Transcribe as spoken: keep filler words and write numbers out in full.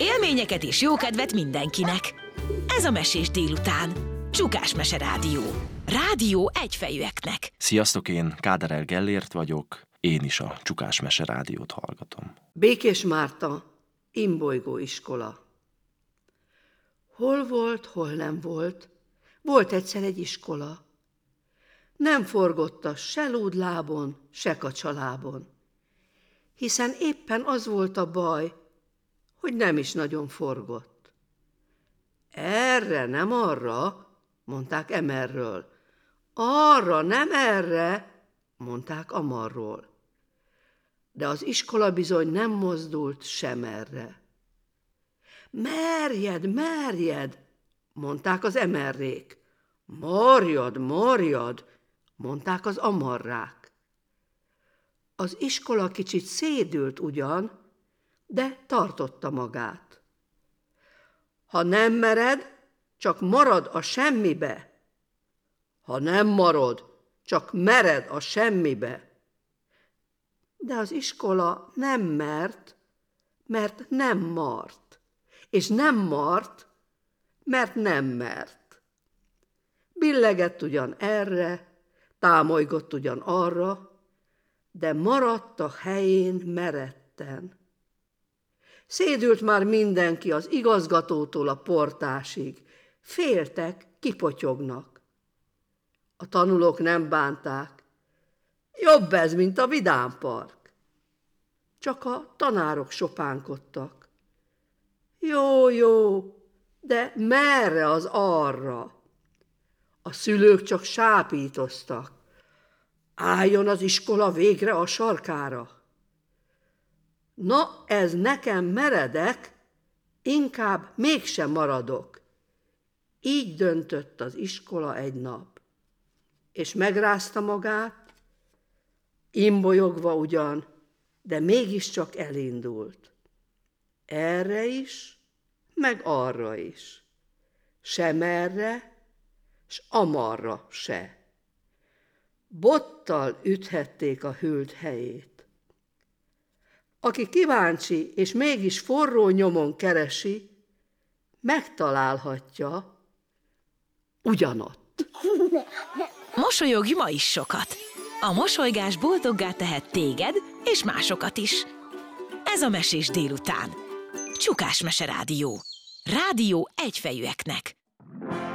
Élményeket és jókedvet mindenkinek. Ez a Mesés délután. Csukás Mese Rádió. Rádió egyfejűeknek. Sziasztok, én Káderel Gellért vagyok, én is a Csukás Mese Rádiót hallgatom. Békés Márta, Imbolygó iskola. Hol volt, hol nem volt, volt egyszer egy iskola. Nem forgotta se lúdlábon, se kacsalábon, hiszen éppen az volt a baj, hogy nem is nagyon forgott. Erre, nem arra, mondták emerről. Arra, nem erre, mondták amarról. De az iskola bizony nem mozdult sem erre. Merjed, merjed, mondták az emerrék. Marjad, marjad, mondták az amarrák. Az iskola kicsit szédült ugyan, de tartotta magát. Ha nem mered, csak marad a semmibe. Ha nem marad, csak mered a semmibe. De az iskola nem mert, mert nem mart, és nem mart, mert nem mert. Billegett ugyan erre, támolygott ugyan arra, de maradt a helyén meretten. Szédült már mindenki az igazgatótól a portásig, féltek, kipotyognak. A tanulók nem bánták, jobb ez, mint a vidámpark. Csak a tanárok sopánkodtak. Jó, jó, de merre az arra? A szülők csak sápítoztak. Álljon az iskola végre a sarkára. Na, ez nekem meredek, inkább mégsem maradok. Így döntött az iskola egy nap. És megrázta magát, imbolyogva ugyan, de mégiscsak elindult. Erre is, meg arra is. Sem erre, s amarra se. Bottal üthették a hűlt helyét. Aki kíváncsi, és mégis forró nyomon keresi, megtalálhatja ugyanott. Mosolyogj ma is sokat. A mosolygás boldoggá tehet téged és másokat is. Ez a Mesés délután. Csukás Mese Rádió. Rádió egyfejűeknek.